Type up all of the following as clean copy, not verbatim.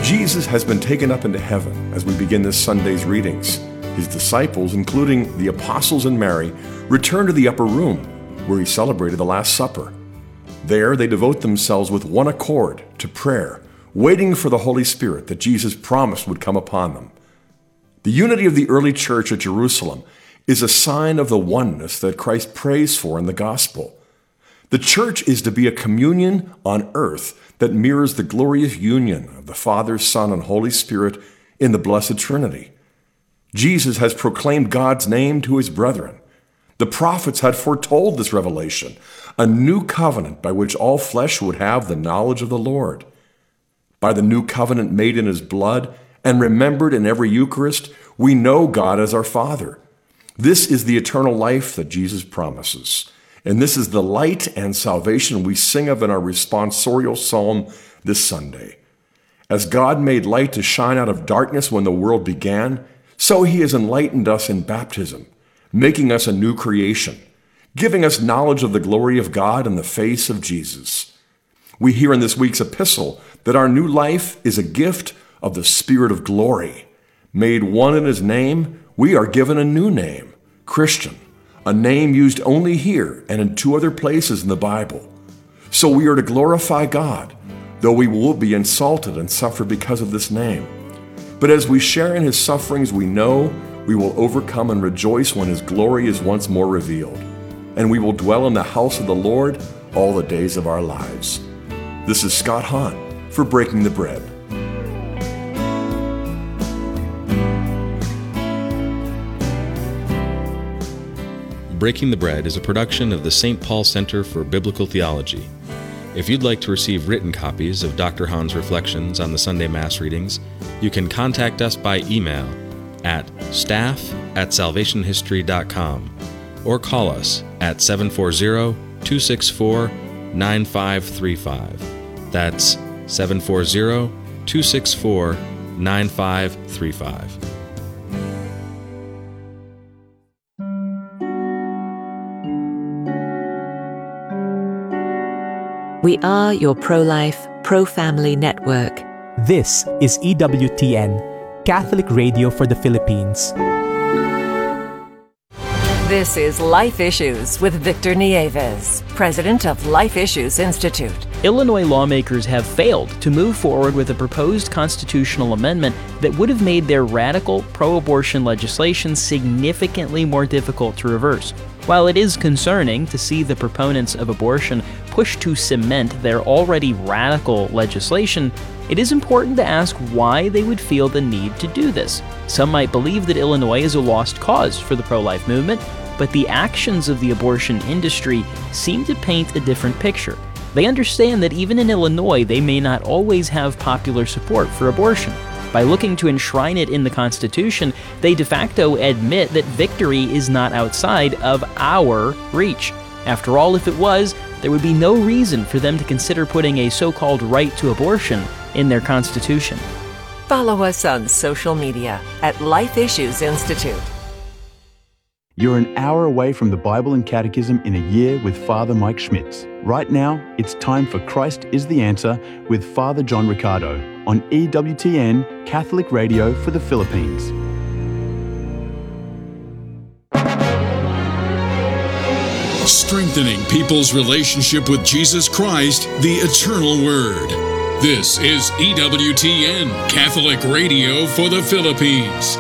Jesus has been taken up into heaven as we begin this Sunday's readings. His disciples, including the apostles and Mary, return to the upper room where he celebrated the Last Supper. There, they devote themselves with one accord to prayer, waiting for the Holy Spirit that Jesus promised would come upon them. The unity of the early church at Jerusalem is a sign of the oneness that Christ prays for in the gospel. The church is to be a communion on earth that mirrors the glorious union of the Father, Son, and Holy Spirit in the Blessed Trinity. Jesus has proclaimed God's name to his brethren. The prophets had foretold this revelation, a new covenant by which all flesh would have the knowledge of the Lord. By the new covenant made in his blood and remembered in every Eucharist, we know God as our Father. This is the eternal life that Jesus promises. And this is the light and salvation we sing of in our responsorial psalm this Sunday. As God made light to shine out of darkness when the world began, so he has enlightened us in baptism, making us a new creation, giving us knowledge of the glory of God in the face of Jesus. We hear in this week's epistle that our new life is a gift of the Spirit of glory. Made one in his name, we are given a new name, Christian, a name used only here and in 2 other places in the Bible. So we are to glorify God, though we will be insulted and suffer because of this name. But as we share in his sufferings, we know we will overcome and rejoice when his glory is once more revealed, and we will dwell in the house of the Lord all the days of our lives. This is Scott Hahn for Breaking the Bread. Breaking the Bread is a production of the St. Paul Center for Biblical Theology. If you'd like to receive written copies of Dr. Hahn's reflections on the Sunday Mass readings, you can contact us by email at staff@salvationhistory.com or call us at 740-264-9535. That's 740-264-9535. We are your pro-life, pro-family network. This is EWTN, Catholic Radio for the Philippines. This is Life Issues with Victor Nieves, president of Life Issues Institute. Illinois lawmakers have failed to move forward with a proposed constitutional amendment that would have made their radical pro-abortion legislation significantly more difficult to reverse. While it is concerning to see the proponents of abortion push to cement their already radical legislation, it is important to ask why they would feel the need to do this. Some might believe that Illinois is a lost cause for the pro-life movement, but the actions of the abortion industry seem to paint a different picture. They understand that even in Illinois, they may not always have popular support for abortion. By looking to enshrine it in the Constitution, they de facto admit that victory is not outside of our reach. After all, if it was, there would be no reason for them to consider putting a so-called right to abortion in their Constitution. Follow us on social media at Life Issues Institute. You're an hour away from the Bible and Catechism in a year with Father Mike Schmitz. Right now, it's time for Christ is the Answer with Father John Riccardo on EWTN, Catholic Radio for the Philippines. Strengthening people's relationship with Jesus Christ, the Eternal Word. This is EWTN, Catholic Radio for the Philippines.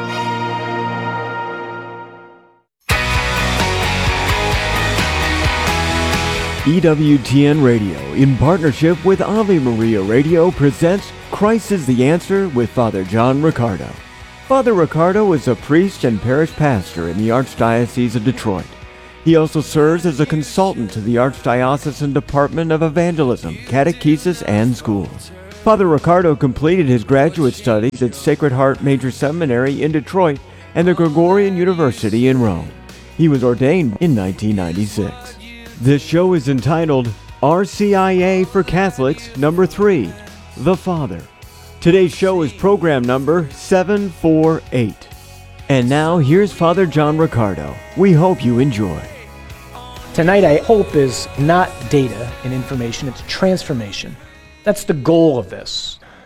EWTN Radio, in partnership with Ave Maria Radio, presents Christ is the Answer with Father John Riccardo. Father Riccardo is a priest and parish pastor in the Archdiocese of Detroit. He also serves as a consultant to the Archdiocesan Department of Evangelism, Catechesis, and Schools. Father Riccardo completed his graduate studies at Sacred Heart Major Seminary in Detroit and the Gregorian University in Rome. He was ordained in 1996. This show is entitled RCIA for Catholics number 3, The Father. Today's show is program number 748. And now here's Father John Riccardo. We hope you enjoy. Tonight, hope is not data and information, it's transformation. That's the goal of this.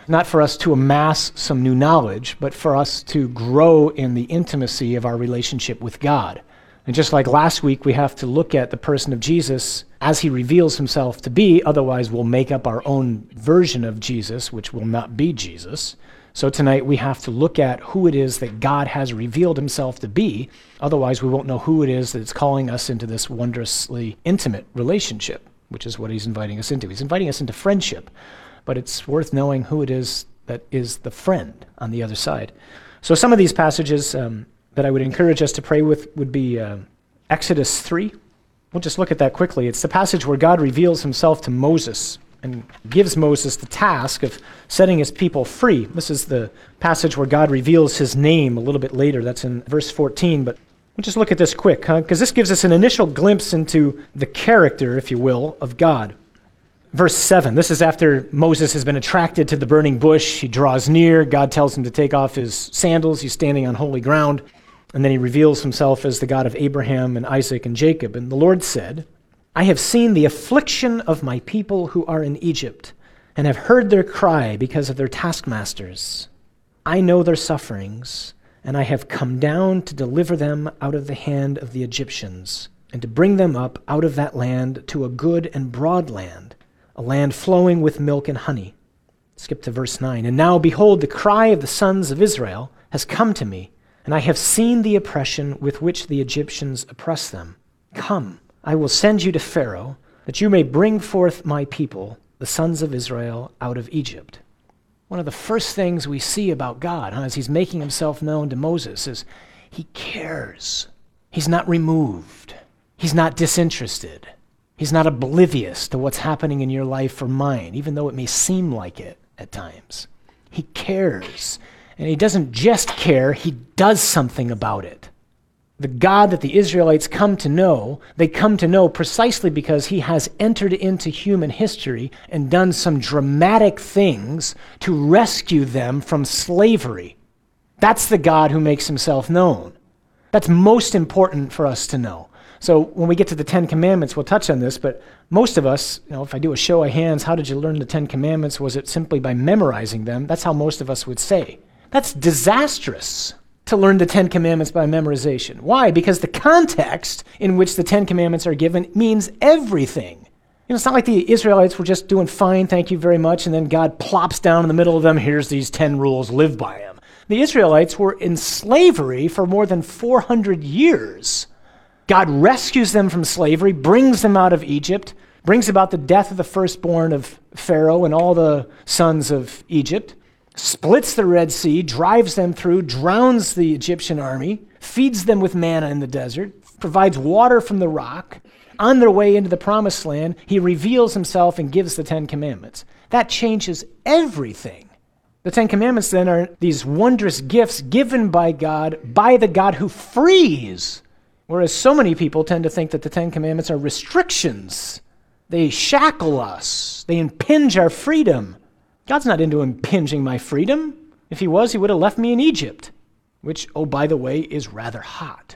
not for us to amass some new knowledge, but for us to grow in the intimacy of our relationship with God. And just like last week, we have to look at the person of Jesus as he reveals himself to be, otherwise we'll make up our own version of Jesus, which will not be Jesus. So tonight we have to look at who it is that God has revealed himself to be, otherwise we won't know who it is that's calling us into this wondrously intimate relationship, which is what he's inviting us into. He's inviting us into friendship, but it's worth knowing who it is that is the friend on the other side. So some of these passages that I would encourage us to pray with would be Exodus 3. We'll just look at that quickly. It's the passage where God reveals himself to Moses and gives Moses the task of setting his people free. This is the passage where God reveals his name a little bit later. That's in verse 14, but we'll just look at this quick, because this gives us an initial glimpse into the character, if you will, of God. Verse 7, this is after Moses has been attracted to the burning bush. He draws near. God tells him to take off his sandals. He's standing on holy ground. And then he reveals himself as the God of Abraham and Isaac and Jacob. And the Lord said, I have seen the affliction of my people who are in Egypt, and have heard their cry because of their taskmasters. I know their sufferings, and I have come down to deliver them out of the hand of the Egyptians, and to bring them up out of that land to a good and broad land, a land flowing with milk and honey. Skip to verse 9. And now, behold, the cry of the sons of Israel has come to me, and I have seen the oppression with which the Egyptians oppress them. Come, I will send you to Pharaoh, that you may bring forth my people, the sons of Israel, out of Egypt. One of the first things we see about God, as he's making himself known to Moses, is he cares. He's not removed. He's not disinterested. He's not oblivious to what's happening in your life or mine, even though it may seem like it at times. He cares. And he doesn't just care, he does something about it. The God that the Israelites come to know, they come to know precisely because he has entered into human history and done some dramatic things to rescue them from slavery. That's the God who makes himself known. That's most important for us to know. So when we get to the Ten Commandments, we'll touch on this, but most of us, if I do a show of hands, how did you learn the Ten Commandments? Was it simply by memorizing them? That's how most of us would say. That's disastrous to learn the Ten Commandments by memorization. Why? Because the context in which the Ten Commandments are given means everything. It's not like the Israelites were just doing fine, thank you very much, and then God plops down in the middle of them, here's these 10 rules, live by them. The Israelites were in slavery for more than 400 years. God rescues them from slavery, brings them out of Egypt, brings about the death of the firstborn of Pharaoh and all the sons of Egypt, splits the Red Sea, drives them through, drowns the Egyptian army, feeds them with manna in the desert, provides water from the rock. On their way into the promised land, he reveals himself and gives the Ten Commandments. That changes everything. The Ten Commandments then are these wondrous gifts given by God, by the God who frees. Whereas so many people tend to think that the Ten Commandments are restrictions. They shackle us. They impinge our freedom. God's not into impinging my freedom. If he was, he would have left me in Egypt, which, oh, by the way, is rather hot.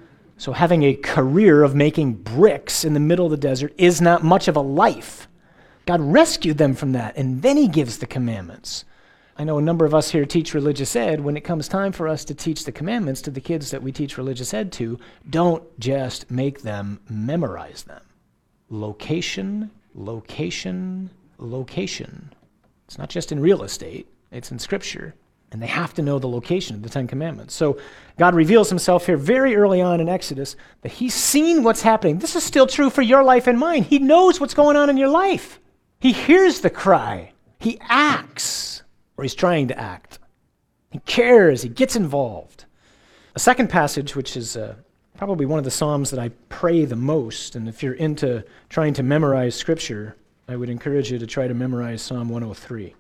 So having a career of making bricks in the middle of the desert is not much of a life. God rescued them from that, and then he gives the commandments. I know a number of us here teach religious ed. When it comes time for us to teach the commandments to the kids that we teach religious ed to, don't just make them memorize them. Location, location, location. It's not just in real estate, it's in Scripture. And they have to know the location of the Ten Commandments. So God reveals himself here very early on in Exodus that he's seen what's happening. This is still true for your life and mine. He knows what's going on in your life. He hears the cry. He acts, or he's trying to act. He cares. He gets involved. A second passage, which is probably one of the Psalms that I pray the most, and if you're into trying to memorize Scripture, I would encourage you to try to memorize Psalm 103.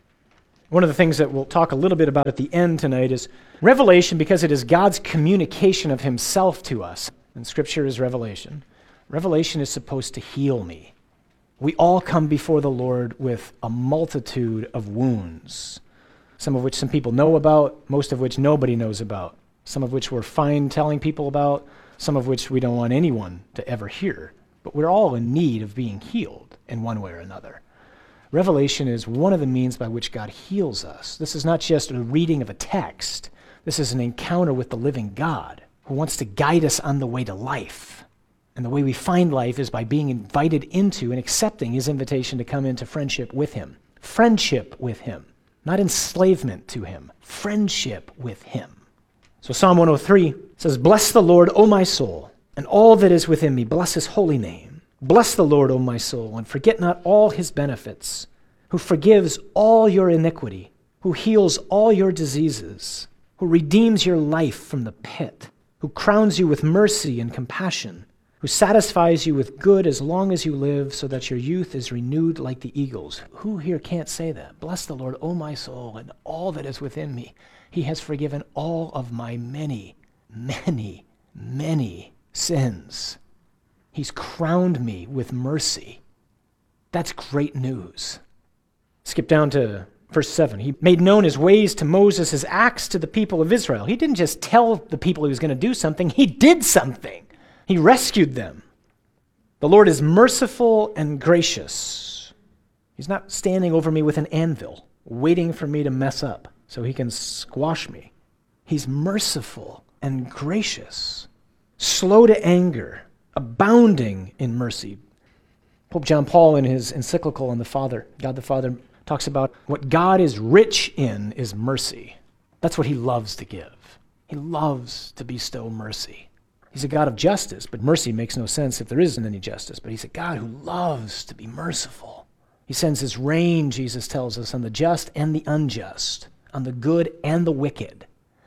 One of the things that we'll talk a little bit about at the end tonight is revelation, because it is God's communication of himself to us. And Scripture is revelation. Revelation is supposed to heal me. We all come before the Lord with a multitude of wounds, some of which some people know about, most of which nobody knows about, some of which we're fine telling people about, some of which we don't want anyone to ever hear. But we're all in need of being healed in one way or another. Revelation is one of the means by which God heals us. This is not just a reading of a text. This is an encounter with the living God who wants to guide us on the way to life. And the way we find life is by being invited into and accepting his invitation to come into friendship with him. Friendship with him, not enslavement to him. Friendship with him. So Psalm 103 says, "Bless the Lord, O my soul, and all that is within me. Bless his holy name. Bless the Lord, O my soul, and forget not all his benefits, who forgives all your iniquity, who heals all your diseases, who redeems your life from the pit, who crowns you with mercy and compassion, who satisfies you with good as long as you live, so that your youth is renewed like the eagles." Who here can't say that? Bless the Lord, O my soul, and all that is within me. He has forgiven all of my many, many, many sins. He's crowned me with mercy. That's great news. Skip down to verse 7. He made known his ways to Moses, his acts to the people of Israel. He didn't just tell the people he was going to do something. He did something. He rescued them. The Lord is merciful and gracious. He's not standing over me with an anvil, waiting for me to mess up so he can squash me. He's merciful and gracious, slow to anger, abounding in mercy. Pope John Paul, in his encyclical on the Father, God the Father, talks about what God is rich in is mercy. That's what he loves to give. He loves to bestow mercy. He's a God of justice, but mercy makes no sense if there isn't any justice. But he's a God who loves to be merciful. He sends his rain, Jesus tells us, on the just and the unjust, on the good and the wicked.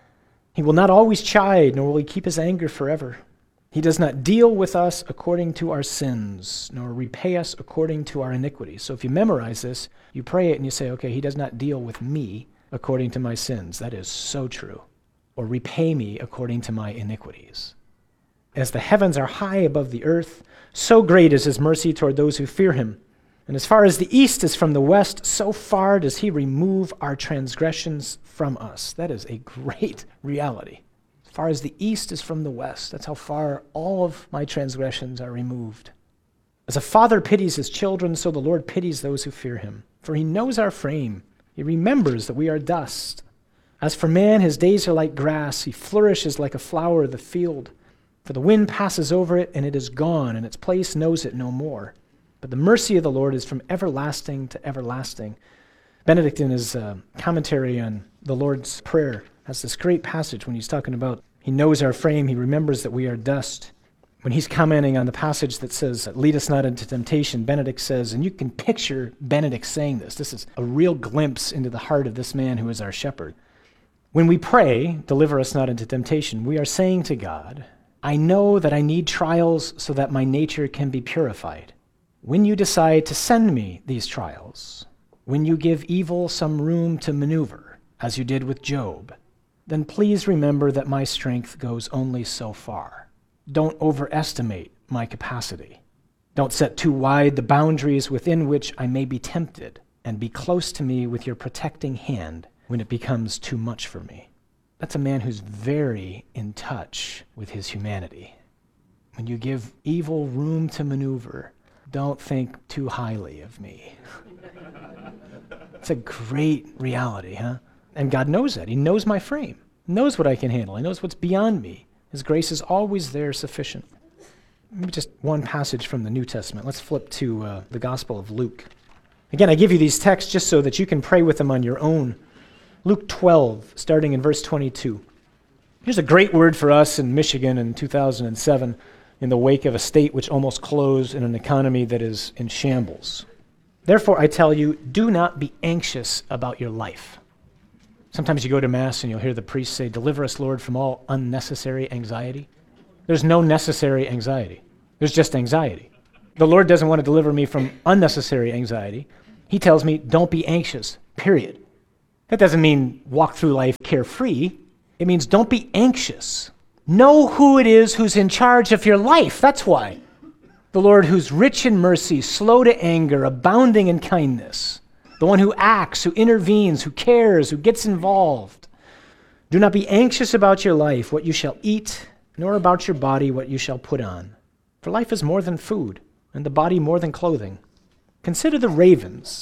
He will not always chide, nor will he keep his anger forever. He does not deal with us according to our sins, nor repay us according to our iniquities. So if you memorize this, you pray it and you say, okay, he does not deal with me according to my sins. That is so true. Or repay me according to my iniquities. As the heavens are high above the earth, so great is his mercy toward those who fear him. And as far as the east is from the west, so far does he remove our transgressions from us. That is a great reality. As far as the east is from the west, that's how far all of my transgressions are removed. As a father pities his children, so the Lord pities those who fear him. For he knows our frame. He remembers that we are dust. As for man, his days are like grass. He flourishes like a flower of the field. For the wind passes over it, and it is gone, and its place knows it no more. But the mercy of the Lord is from everlasting to everlasting. Benedict, in his commentary on the Lord's Prayer, has this great passage when he's talking about he knows our frame, he remembers that we are dust. When he's commenting on the passage that says, lead us not into temptation, Benedict says, and you can picture Benedict saying this. This is a real glimpse into the heart of this man who is our shepherd. When we pray, deliver us not into temptation, we are saying to God, I know that I need trials so that my nature can be purified. When you decide to send me these trials, when you give evil some room to maneuver, as you did with Job, then please remember that my strength goes only so far. Don't overestimate my capacity. Don't set too wide the boundaries within which I may be tempted, and be close to me with your protecting hand when it becomes too much for me. That's a man who's very in touch with his humanity. When you give evil room to maneuver, don't think too highly of me. It's a great reality, huh? And God knows that. He knows my frame. He knows what I can handle. He knows what's beyond me. His grace is always there sufficient. Maybe just one passage from the New Testament. Let's flip to the Gospel of Luke. Again, I give you these texts just so that you can pray with them on your own. Luke 12, starting in verse 22. Here's a great word for us in Michigan in 2007, in the wake of a state which almost closed and an economy that is in shambles. Therefore, I tell you, do not be anxious about your life. Sometimes you go to Mass and you'll hear the priest say, deliver us, Lord, from all unnecessary anxiety. There's no necessary anxiety. There's just anxiety. The Lord doesn't want to deliver me from unnecessary anxiety. He tells me, don't be anxious, period. That doesn't mean walk through life carefree. It means don't be anxious. Know who it is who's in charge of your life. That's why. The Lord who's rich in mercy, slow to anger, abounding in kindness. The one who acts, who intervenes, who cares, who gets involved. Do not be anxious about your life, what you shall eat, nor about your body, what you shall put on. For life is more than food, and the body more than clothing. Consider the ravens.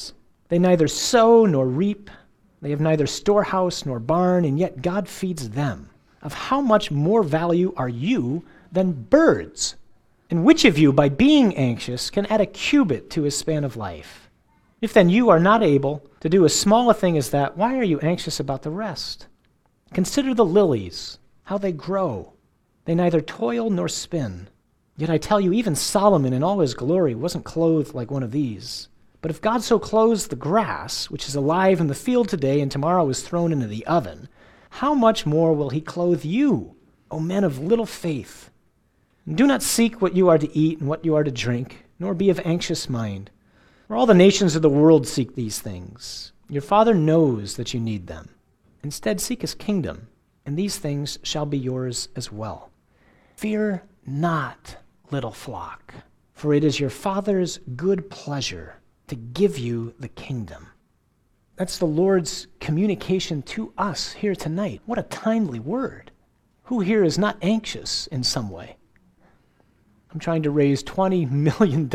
They neither sow nor reap. They have neither storehouse nor barn, and yet God feeds them. Of how much more value are you than birds? And which of you, by being anxious, can add a cubit to his span of life? If then you are not able to do as small a thing as that, why are you anxious about the rest? Consider the lilies, how they grow. They neither toil nor spin. Yet I tell you, even Solomon in all his glory wasn't clothed like one of these. But if God so clothes the grass, which is alive in the field today and tomorrow is thrown into the oven, how much more will he clothe you, O men of little faith? And do not seek what you are to eat and what you are to drink, nor be of anxious mind. For all the nations of the world seek these things. Your Father knows that you need them. Instead, seek his kingdom, and these things shall be yours as well. Fear not, little flock, for it is your Father's good pleasure to give you the kingdom. That's the Lord's communication to us here tonight. What a timely word. Who here is not anxious in some way? I'm trying to raise $20 million.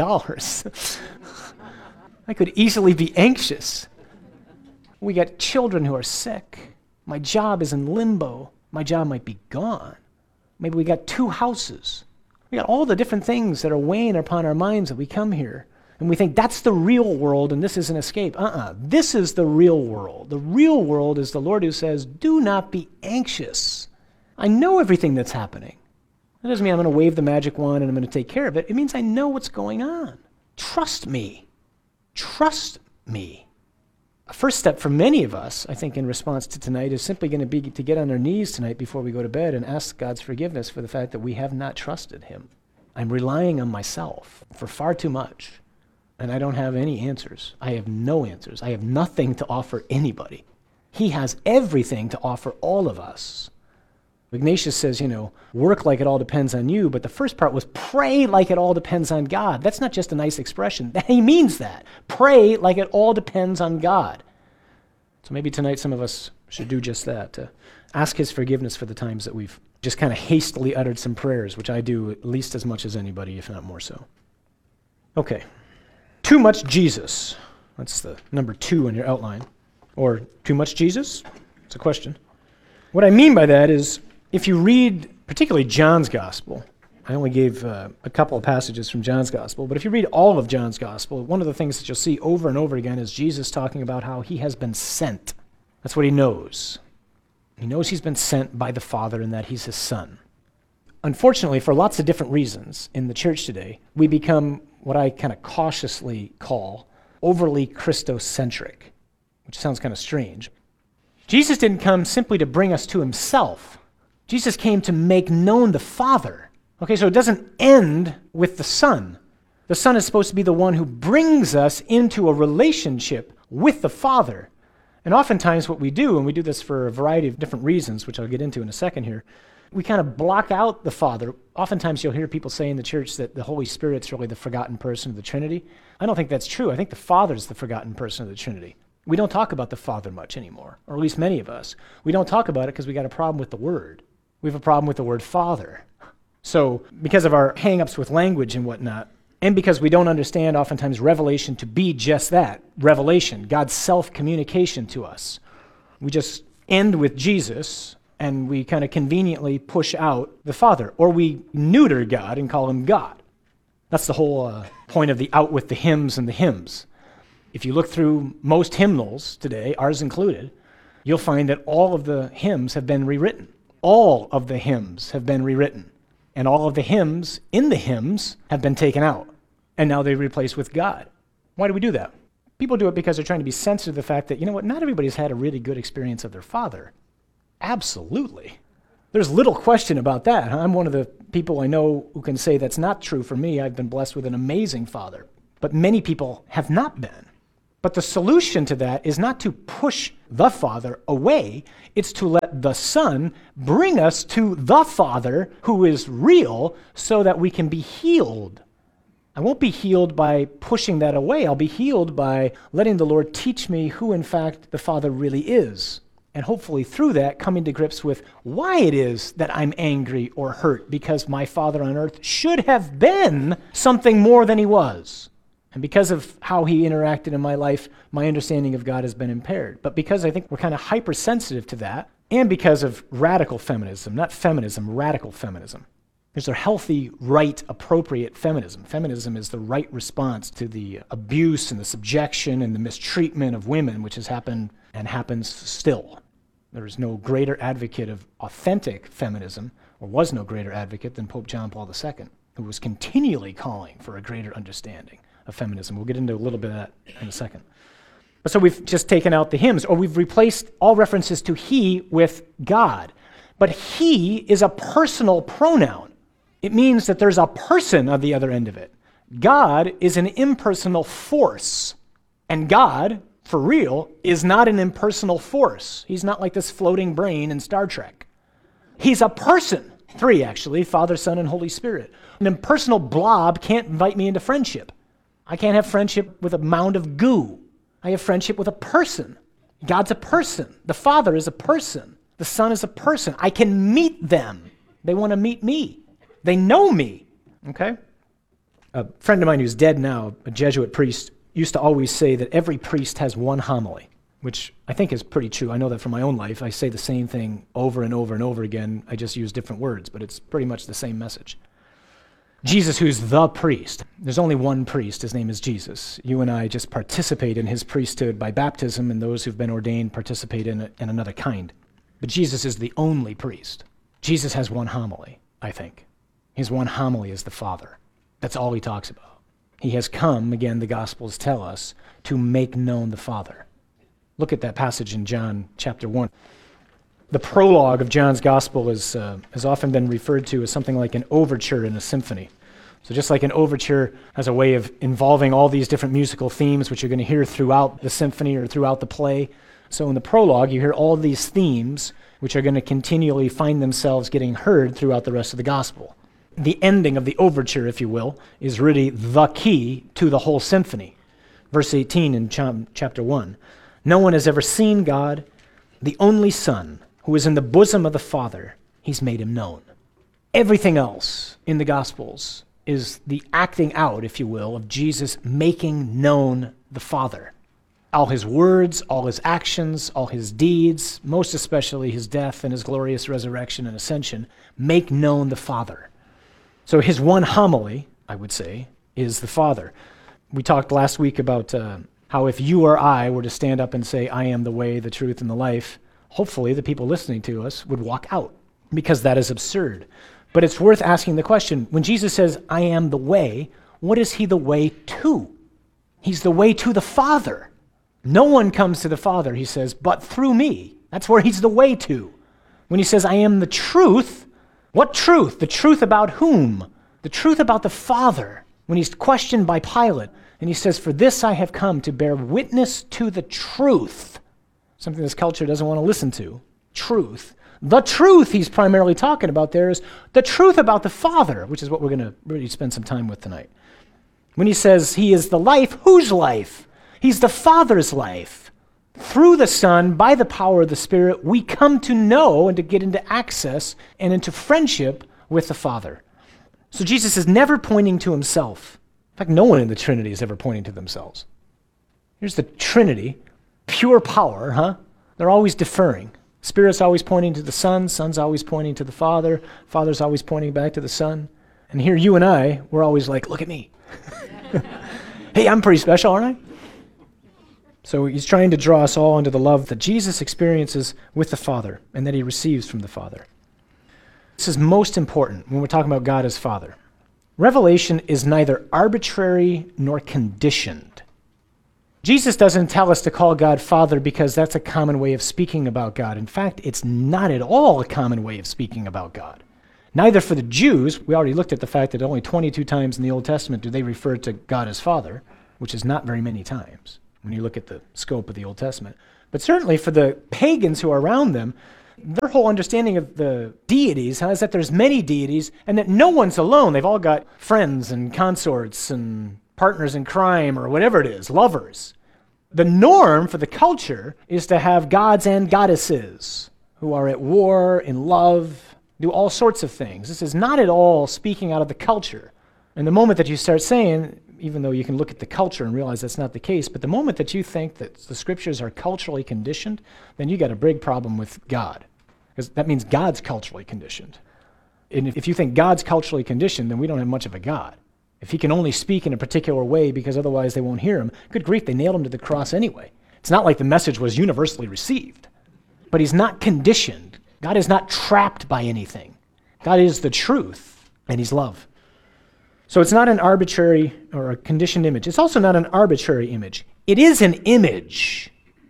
I could easily be anxious. We got children who are sick. My job is in limbo. My job might be gone. Maybe we got 2 houses. We got all the different things that are weighing upon our minds that we come here. And we think that's the real world and this is an escape. This is the real world. The real world is the Lord who says, do not be anxious. I know everything that's happening. That doesn't mean I'm going to wave the magic wand and I'm going to take care of it. It means I know what's going on. Trust me. Trust me. A first step for many of us, I think, in response to tonight is simply going to be to get on our knees tonight before we go to bed and ask God's forgiveness for the fact that we have not trusted him. I'm relying on myself for far too much. And I don't have any answers. I have no answers. I have nothing to offer anybody. He has everything to offer all of us. Ignatius says, work like it all depends on you, but the first part was pray like it all depends on God. That's not just a nice expression. He means that. Pray like it all depends on God. So maybe tonight some of us should do just that, to ask his forgiveness for the times that we've just kind of hastily uttered some prayers, which I do at least as much as anybody, if not more so. Okay. Too much Jesus. That's the number 2 on your outline. Or too much Jesus? It's a question. What I mean by that is, if you read particularly John's Gospel, I only gave a couple of passages from John's Gospel, but if you read all of John's Gospel, one of the things that you'll see over and over again is Jesus talking about how he has been sent. That's what he knows. He knows he's been sent by the Father and that he's his son. Unfortunately, for lots of different reasons in the church today, we become what I kind of cautiously call overly Christocentric, which sounds kind of strange. Jesus didn't come simply to bring us to himself. Jesus came to make known the Father. Okay, so it doesn't end with the Son. The Son is supposed to be the one who brings us into a relationship with the Father. And oftentimes what we do, and we do this for a variety of different reasons, which I'll get into in a second here, we kind of block out the Father. Oftentimes you'll hear people say in the church that the Holy Spirit's really the forgotten person of the Trinity. I don't think that's true. I think the Father's the forgotten person of the Trinity. We don't talk about the Father much anymore, or at least many of us. We don't talk about it because we got a problem with the word. We have a problem with the word Father. So because of our hang-ups with language and whatnot, and because we don't understand oftentimes revelation to be just that, revelation, God's self-communication to us, we just end with Jesus, and we kind of conveniently push out the Father, or we neuter God and call him God. That's the whole point of the out with the hymns and the hymns. If you look through most hymnals today, ours included, you'll find that all of the hymns have been rewritten. All of the hymns have been rewritten. And all of the hymns in the hymns have been taken out. And now they're replaced with God. Why do we do that? People do it because they're trying to be sensitive to the fact that, not everybody's had a really good experience of their Father. Absolutely. There's little question about that. I'm one of the people I know who can say that's not true for me. I've been blessed with an amazing Father. But many people have not been. But the solution to that is not to push the Father away. It's to let the Son bring us to the Father who is real so that we can be healed. I won't be healed by pushing that away. I'll be healed by letting the Lord teach me who, in fact, the Father really is. And hopefully through that, coming to grips with why it is that I'm angry or hurt, because my Father on earth should have been something more than he was. And because of how he interacted in my life, my understanding of God has been impaired. But because I think we're kind of hypersensitive to that, and because of radical feminism, not feminism, radical feminism. There's a healthy, right, appropriate feminism. Feminism is the right response to the abuse and the subjection and the mistreatment of women, which has happened and happens still. There is no greater advocate of authentic feminism, or was no greater advocate than Pope John Paul II, who was continually calling for a greater understanding of feminism. We'll get into a little bit of that in a second. So we've just taken out the hymns, or we've replaced all references to he with God. But he is a personal pronoun. It means that there's a person on the other end of it. God is an impersonal force. And God, for real, is not an impersonal force. He's not like this floating brain in Star Trek. He's a person. 3, actually, Father, Son, and Holy Spirit. An impersonal blob can't invite me into friendship. I can't have friendship with a mound of goo. I have friendship with a person. God's a person. The Father is a person. The Son is a person. I can meet them. They want to meet me. They know me. Okay? A friend of mine who's dead now, a Jesuit priest, used to always say that every priest has one homily, which I think is pretty true. I know that from my own life. I say the same thing over and over and over again. I just use different words, but it's pretty much the same message. Jesus, who's the priest. There's only one priest. His name is Jesus. You and I just participate in his priesthood by baptism, and those who've been ordained participate in another kind. But Jesus is the only priest. Jesus has one homily, I think. His one homily is the Father. That's all he talks about. He has come, again, the Gospels tell us, to make known the Father. Look at that passage in John chapter 1. The prologue of John's Gospel has often been referred to as something like an overture in a symphony. So just like an overture has a way of involving all these different musical themes, which you're going to hear throughout the symphony or throughout the play, so in the prologue, you hear all these themes, which are going to continually find themselves getting heard throughout the rest of the Gospel. The ending of the overture, if you will, is really the key to the whole symphony. Verse 18 in chapter 1, no one has ever seen God, the only Son, who is in the bosom of the Father, he's made him known. Everything else in the Gospels is the acting out, if you will, of Jesus making known the Father. All his words, all his actions, all his deeds, most especially his death and his glorious resurrection and ascension, make known the Father. So his one homily, I would say, is the Father. We talked last week about how if you or I were to stand up and say, I am the way, the truth, and the life, hopefully the people listening to us would walk out, because that is absurd. But it's worth asking the question, when Jesus says, I am the way, what is he the way to? He's the way to the Father. No one comes to the Father, he says, but through me. That's where he's the way to. When he says, I am the truth, what truth? The truth about whom? The truth about the Father. When he's questioned by Pilate, and he says, for this I have come to bear witness to the truth. Something this culture doesn't want to listen to. Truth. The truth he's primarily talking about there is the truth about the Father, which is what we're going to really spend some time with tonight. When he says he is the life, whose life? He's the Father's life. Through the Son, by the power of the Spirit, we come to know and to get into access and into friendship with the Father. So Jesus is never pointing to himself. In fact, no one in the Trinity is ever pointing to themselves. Here's the Trinity, pure power, huh? They're always deferring. Spirit's always pointing to the Son, Son's always pointing to the Father, Father's always pointing back to the Son. And here you and I, we're always like, look at me. Hey, I'm pretty special, aren't I? So he's trying to draw us all into the love that Jesus experiences with the Father and that he receives from the Father. This is most important when we're talking about God as Father. Revelation is neither arbitrary nor conditioned. Jesus doesn't tell us to call God Father because that's a common way of speaking about God. In fact, it's not at all a common way of speaking about God. Neither for the Jews, we already looked at the fact that only 22 times in the Old Testament do they refer to God as Father, which is not very many times when you look at the scope of the Old Testament. But certainly for the pagans who are around them, their whole understanding of the deities is that there's many deities and that no one's alone. They've all got friends and consorts and partners in crime or whatever it is, lovers. The norm for the culture is to have gods and goddesses who are at war, in love, do all sorts of things. This is not at all speaking out of the culture. And the moment that you start saying, even though you can look at the culture and realize that's not the case, but the moment that you think that the scriptures are culturally conditioned, then you got a big problem with God. Because that means God's culturally conditioned. And if you think God's culturally conditioned, then we don't have much of a God. If he can only speak in a particular way because otherwise they won't hear him, good grief, they nailed him to the cross anyway. It's not like the message was universally received. But he's not conditioned. God is not trapped by anything. God is the truth, and he's love. So it's not an arbitrary or a conditioned image. It's also not an arbitrary image. It is an image.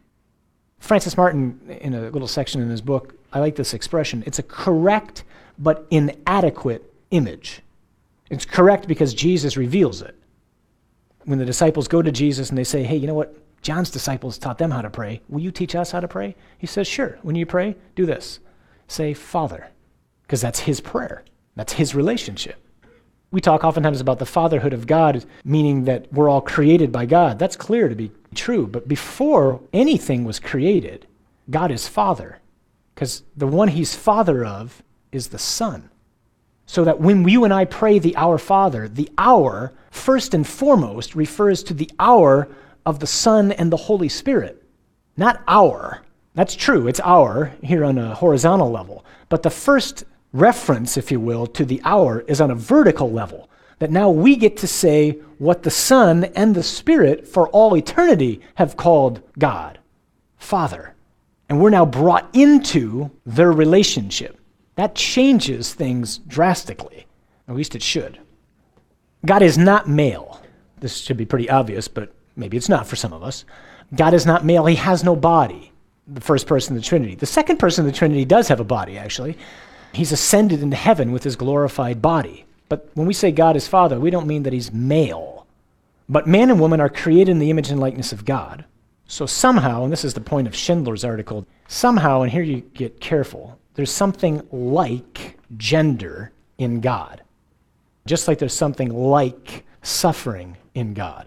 Francis Martin, in a little section in his book, I like this expression. It's a correct but inadequate image. It's correct because Jesus reveals it. When the disciples go to Jesus and they say, hey, you know what? John's disciples taught them how to pray. Will you teach us how to pray? He says, sure. When you pray, do this. Say, Father, because that's his prayer. That's his relationship. We talk oftentimes about the fatherhood of God, meaning that we're all created by God. That's clear to be true. But before anything was created, God is Father, because the one he's Father of is the Son. So that when you and I pray the Our Father, the Our, first and foremost, refers to the Our of the Son and the Holy Spirit. Not our. That's true, it's our here on a horizontal level. But the first reference, if you will, to the Our is on a vertical level. That now we get to say what the Son and the Spirit for all eternity have called God, Father. And we're now brought into their relationship. That changes things drastically. At least it should. God is not male. This should be pretty obvious, but maybe it's not for some of us. God is not male. He has no body, the first person of the Trinity. The second person of the Trinity does have a body, actually. He's ascended into heaven with his glorified body. But when we say God is Father, we don't mean that he's male. But man and woman are created in the image and likeness of God. So somehow, and this is the point of Schindler's article, somehow, and here you get careful, there's something like gender in God. Just like there's something like suffering in God.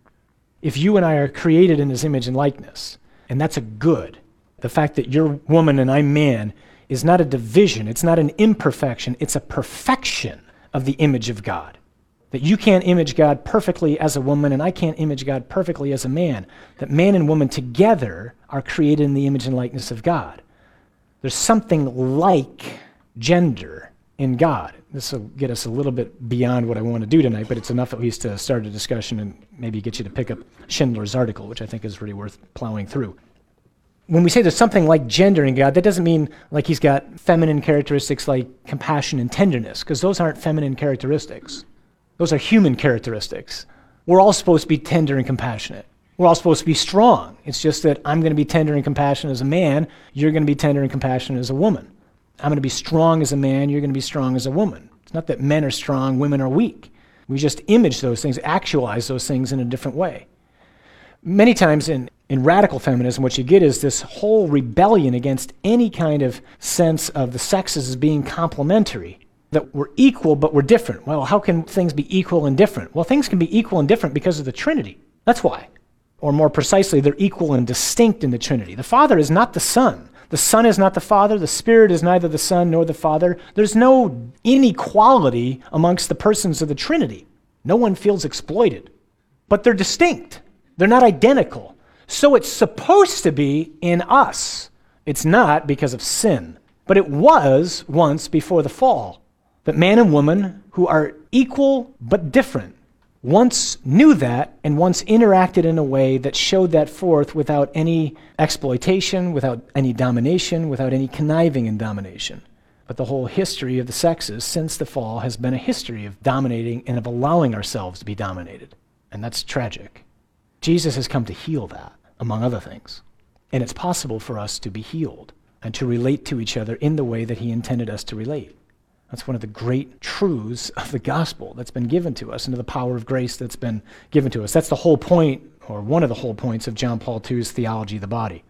If you and I are created in his image and likeness, and that's a good, the fact that you're woman and I'm man is not a division, it's not an imperfection, it's a perfection of the image of God. That you can't image God perfectly as a woman and I can't image God perfectly as a man. That man and woman together are created in the image and likeness of God. There's something like gender in God. This will get us a little bit beyond what I want to do tonight, but it's enough at least to start a discussion and maybe get you to pick up Schindler's article, which I think is really worth plowing through. When we say there's something like gender in God, that doesn't mean like he's got feminine characteristics like compassion and tenderness, because those aren't feminine characteristics. Those are human characteristics. We're all supposed to be tender and compassionate. We're all supposed to be strong. It's just that I'm going to be tender and compassionate as a man, you're going to be tender and compassionate as a woman. I'm going to be strong as a man, you're going to be strong as a woman. It's not that men are strong, women are weak. We just image those things, actualize those things in a different way. Many times in radical feminism, what you get is this whole rebellion against any kind of sense of the sexes as being complementary, that we're equal but we're different. Well, how can things be equal and different? Well, things can be equal and different because of the Trinity. That's why. Or more precisely, they're equal and distinct in the Trinity. The Father is not the Son. The Son is not the Father. The Spirit is neither the Son nor the Father. There's no inequality amongst the persons of the Trinity. No one feels exploited. But they're distinct. They're not identical. So it's supposed to be in us. It's not because of sin. But it was once before the fall. That man and woman, who are equal but different, once knew that and once interacted in a way that showed that forth without any exploitation, without any domination, without any conniving in domination. But the whole history of the sexes since the fall has been a history of dominating and of allowing ourselves to be dominated. And that's tragic. Jesus has come to heal that, among other things. And it's possible for us to be healed and to relate to each other in the way that he intended us to relate. That's one of the great truths of the gospel that's been given to us and of the power of grace that's been given to us. That's the whole point, or one of the whole points of John Paul II's theology of the body.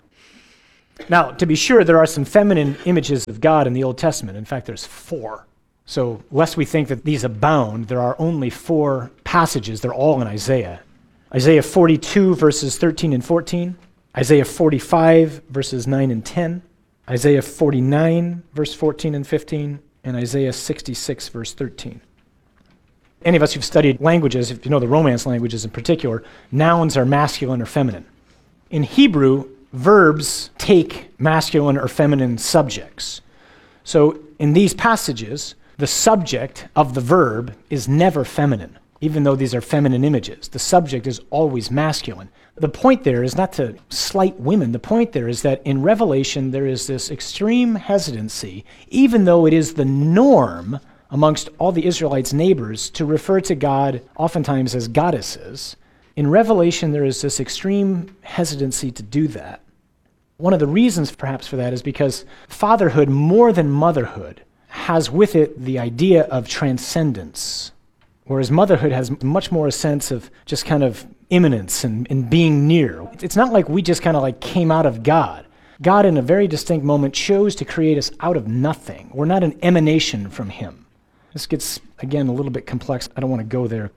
Now, to be sure, there are some feminine images of God in the Old Testament. In fact, there's 4. So, lest we think that these abound, there are only 4 passages. They're all in Isaiah. Isaiah 42, verses 13 and 14. Isaiah 45, verses 9 and 10. Isaiah 49, verse 14 and 15. And Isaiah 66, verse 13. Any of us who've studied languages, if you know the Romance languages in particular, nouns are masculine or feminine. In Hebrew, verbs take masculine or feminine subjects. So in these passages, the subject of the verb is never feminine, even though these are feminine images. The subject is always masculine. The point there is not to slight women. The point there is that in Revelation, there is this extreme hesitancy, even though it is the norm amongst all the Israelites' neighbors to refer to God oftentimes as goddesses. In Revelation, there is this extreme hesitancy to do that. One of the reasons perhaps for that is because fatherhood, more than motherhood, has with it the idea of transcendence, whereas motherhood has much more a sense of just kind of immanence and being near. It's not like we just kind of like came out of God. God, in a very distinct moment, chose to create us out of nothing. We're not an emanation from him. This gets, again, a little bit complex. I don't want to go there.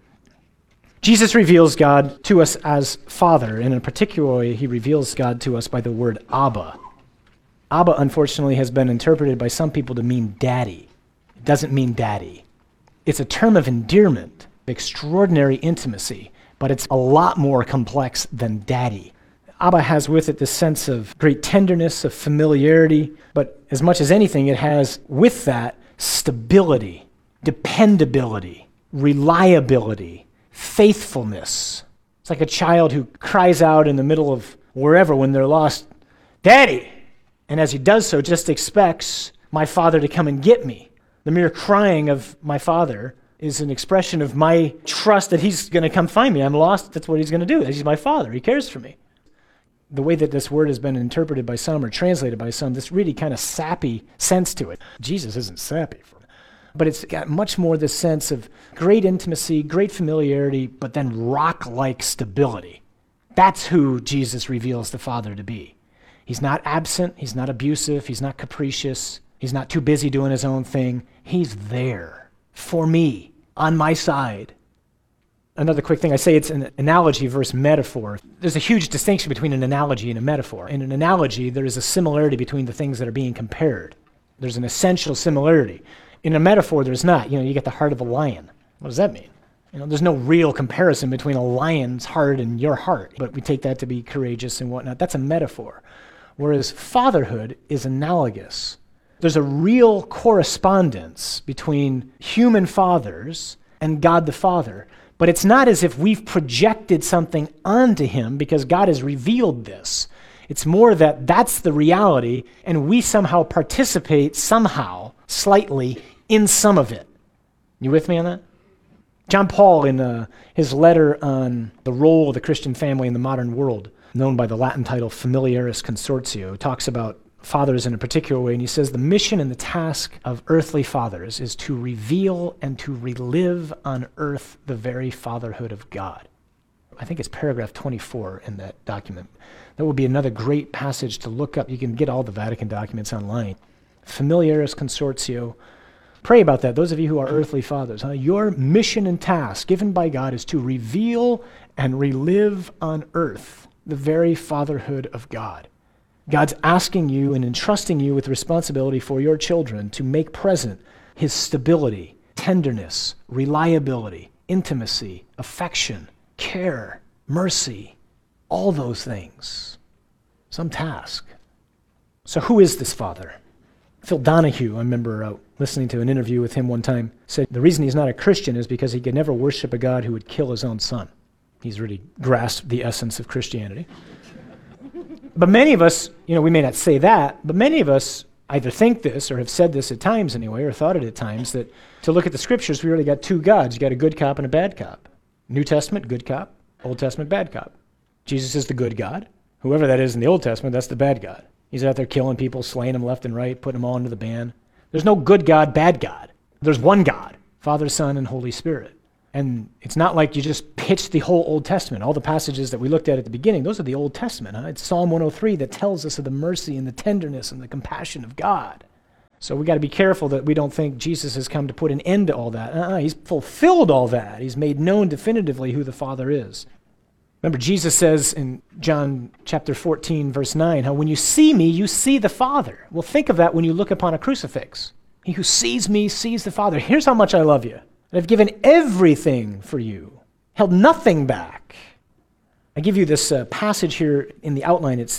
Jesus reveals God to us as Father, and in a particular way, he reveals God to us by the word Abba. Abba, unfortunately, has been interpreted by some people to mean daddy. It doesn't mean daddy. It's a term of endearment, extraordinary intimacy, but it's a lot more complex than daddy. Abba has with it this sense of great tenderness, of familiarity, but as much as anything, it has with that stability, dependability, reliability, faithfulness. It's like a child who cries out in the middle of wherever when they're lost, "Daddy!" And as he does so, just expects my father to come and get me. The mere crying of my father is an expression of my trust that he's going to come find me. I'm lost. That's what he's going to do. He's my father. He cares for me. The way that this word has been interpreted by some or translated by some, this really kind of sappy sense to it. Jesus isn't sappy, but it's got much more this sense of great intimacy, great familiarity, but then rock-like stability. That's who Jesus reveals the Father to be. He's not absent. He's not abusive. He's not capricious. He's not too busy doing his own thing. He's there for me, on my side. Another quick thing, I say it's an analogy versus metaphor. There's a huge distinction between an analogy and a metaphor. In an analogy, there is a similarity between the things that are being compared. There's an essential similarity. In a metaphor, there's not. You get the heart of a lion. What does that mean? There's no real comparison between a lion's heart and your heart, but we take that to be courageous and whatnot. That's a metaphor. Whereas fatherhood is analogous. There's a real correspondence between human fathers and God the Father, but it's not as if we've projected something onto him because God has revealed this. It's more that that's the reality, and we somehow participate somehow, slightly, in some of it. You with me on that? John Paul, in his letter on the role of the Christian family in the modern world, known by the Latin title Familiaris Consortio, talks about fathers in a particular way, and he says the mission and the task of earthly fathers is to reveal and to relive on earth the very fatherhood of God. I think it's paragraph 24 in that document. That will be another great passage to look up. You can get all the Vatican documents online. Familiaris Consortio. Pray about that, those of you who are earthly fathers. Your mission and task given by God is to reveal and relive on earth the very fatherhood of God. God's asking you and entrusting you with responsibility for your children to make present his stability, tenderness, reliability, intimacy, affection, care, mercy, all those things. Some task. So who is this father? Phil Donahue, I remember listening to an interview with him one time, said the reason he's not a Christian is because he could never worship a God who would kill his own son. He's really grasped the essence of Christianity. But many of us, we may not say that, but many of us either think this or have said this at times anyway, or thought it at times, that to look at the scriptures, we really got two gods. You got a good cop and a bad cop. New Testament, good cop. Old Testament, bad cop. Jesus is the good God. Whoever that is in the Old Testament, that's the bad God. He's out there killing people, slaying them left and right, putting them all into the ban. There's no good God, bad God. There's one God, Father, Son, and Holy Spirit. And it's not like you just pitch the whole Old Testament. All the passages that we looked at the beginning, those are the Old Testament. It's Psalm 103 that tells us of the mercy and the tenderness and the compassion of God. So we got to be careful that we don't think Jesus has come to put an end to all that. He's fulfilled all that. He's made known definitively who the Father is. Remember, Jesus says in John chapter 14, verse 9, how when you see me, you see the Father. Well, think of that when you look upon a crucifix. He who sees me sees the Father. Here's how much I love you. that I've given everything for you, held nothing back. I give you this passage here in the outline. It's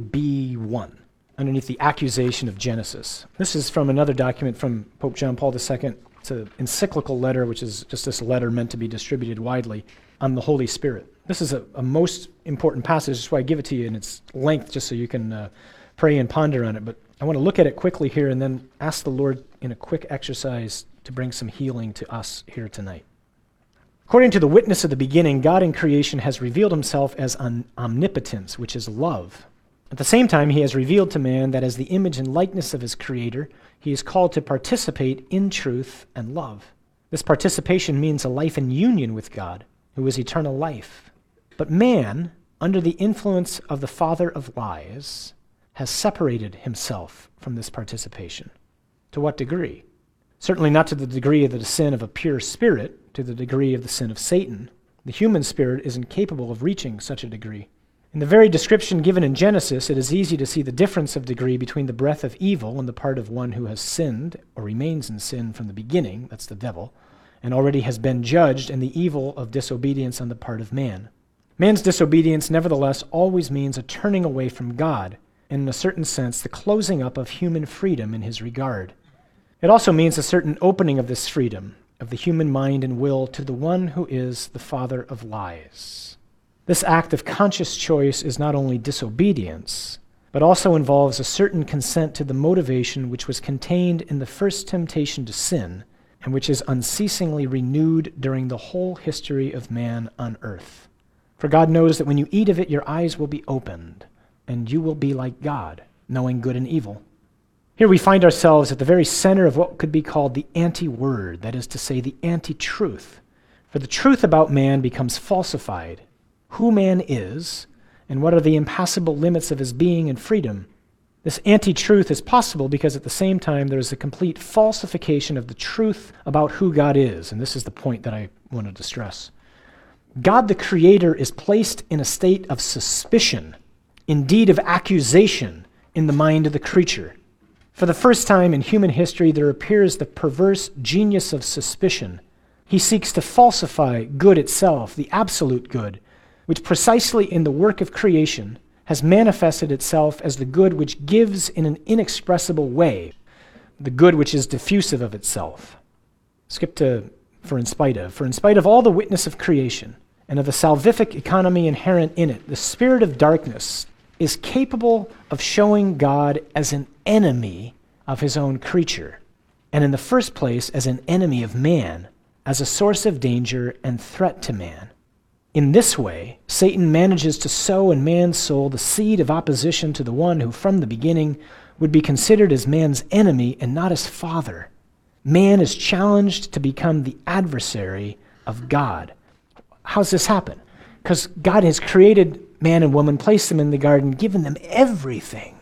3b1, underneath the accusation of Genesis. This is from another document from Pope John Paul II. It's an encyclical letter, which is just this letter meant to be distributed widely on the Holy Spirit. This is a most important passage. That's why I give it to you in its length, just so you can pray and ponder on it. But I want to look at it quickly here and then ask the Lord in a quick exercise to bring some healing to us here tonight. According to the witness of the beginning, God in creation has revealed himself as omnipotence, which is love. At the same time, he has revealed to man that as the image and likeness of his Creator, he is called to participate in truth and love. This participation means a life in union with God, who is eternal life. But man, under the influence of the father of lies, has separated himself from this participation. To what degree? Certainly not to the degree of the sin of a pure spirit, to the degree of the sin of Satan. The human spirit is incapable of reaching such a degree. In the very description given in Genesis, it is easy to see the difference of degree between the breath of evil on the part of one who has sinned or remains in sin from the beginning, that's the devil, and already has been judged, and the evil of disobedience on the part of man. Man's disobedience, nevertheless, always means a turning away from God, and in a certain sense, the closing up of human freedom in his regard. It also means a certain opening of this freedom, of the human mind and will, to the one who is the father of lies. This act of conscious choice is not only disobedience, but also involves a certain consent to the motivation which was contained in the first temptation to sin, and which is unceasingly renewed during the whole history of man on earth. For God knows that when you eat of it, your eyes will be opened, and you will be like God, knowing good and evil. Here we find ourselves at the very center of what could be called the anti-word, that is to say, the anti-truth. For the truth about man becomes falsified. Who man is, and what are the impassable limits of his being and freedom. This anti-truth is possible because at the same time there is a complete falsification of the truth about who God is, and this is the point that I wanted to stress. God the Creator is placed in a state of suspicion, indeed of accusation, in the mind of the creature. For the first time in human history, there appears the perverse genius of suspicion. He seeks to falsify good itself, the absolute good, which precisely in the work of creation has manifested itself as the good which gives in an inexpressible way, the good which is diffusive of itself. Skip to for in spite of all the witness of creation and of the salvific economy inherent in it, the spirit of darkness is capable of showing God as an enemy of his own creature, and in the first place as an enemy of man, as a source of danger and threat to man. In this way, Satan manages to sow in man's soul the seed of opposition to the one who from the beginning would be considered as man's enemy and not his father. Man is challenged to become the adversary of God. How's this happen? Because God has created man and woman, placed them in the garden, given them everything.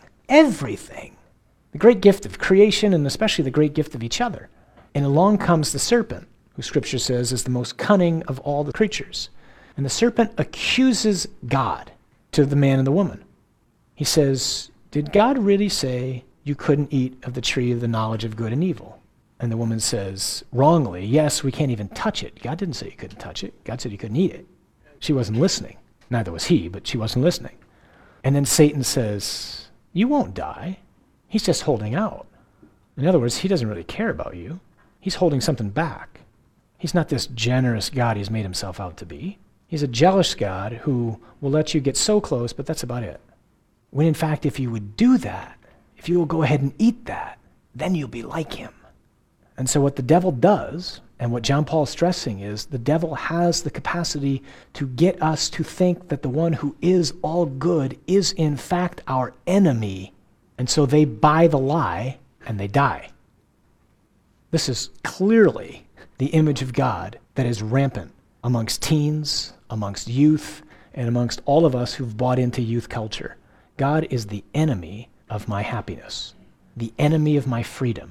The great gift of creation and especially the great gift of each other. And along comes the serpent, who Scripture says is the most cunning of all the creatures. And the serpent accuses God to the man and the woman. He says, did God really say you couldn't eat of the tree of the knowledge of good and evil? And the woman says, wrongly, yes, we can't even touch it. God didn't say you couldn't touch it. God said you couldn't eat it. She wasn't listening. Neither was he, but she wasn't listening. And then Satan says, you won't die. He's just holding out. In other words, he doesn't really care about you. He's holding something back. He's not this generous God he's made himself out to be. He's a jealous God who will let you get so close, but that's about it. When in fact, if you would do that, if you will go ahead and eat that, then you'll be like him. And so what the devil does, and what John Paul is stressing is, the devil has the capacity to get us to think that the one who is all good is in fact our enemy. And so they buy the lie and they die. This is clearly the image of God that is rampant amongst teens, amongst youth, and amongst all of us who've bought into youth culture. God is the enemy of my happiness, the enemy of my freedom.